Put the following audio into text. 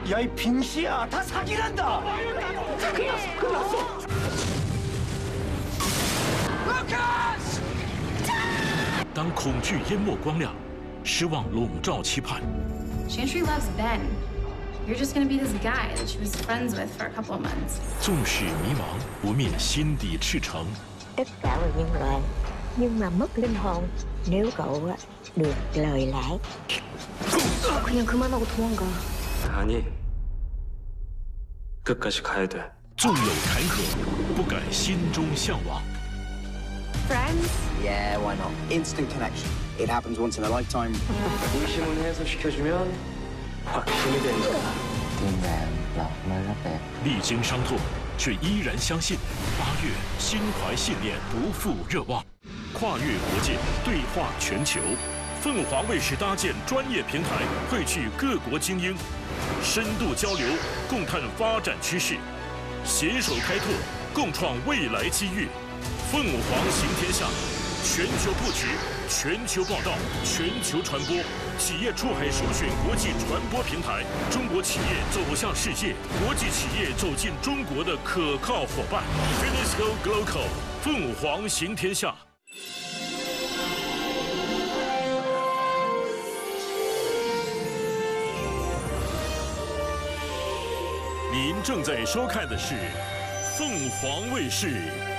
야, 이 빙시야, 다 사기란다. 끝났어. 当恐惧淹没光亮，失望笼罩期盼。 Chantry loves Ben. You're just gonna be this guy that she was friends with for a couple of months. 纵使迷茫，不灭心底赤诚。 Tất cả là nhân loại, nhưng mà mất linh hồn nếu cậu được lời lẽ. 그냥 그만하고 도망가. 아니, 끝까지 가야 돼. 纵有坎坷，不改心中向往。 Friends? Yeah, why not? Instant connection. It happens once in a lifetime. 의심을 해소시켜주면 확신이 되는 거야. 天然落乜嘅？ 历经伤痛，却依然相信8月心怀信念，不负热望，跨越国界，对话全球。凤凰卫视搭建专业平台，汇聚各国精英，深度交流，共探发展趋势，携手开拓，共创未来机遇。凤凰行天下，全球布局，全球报道，全球传播。 企业出海首选国际传播平台，中国企业走向世界，国际企业走进中国的可靠伙伴。Finisco Glocal， 凤凰行天下。您正在收看的是凤凰卫视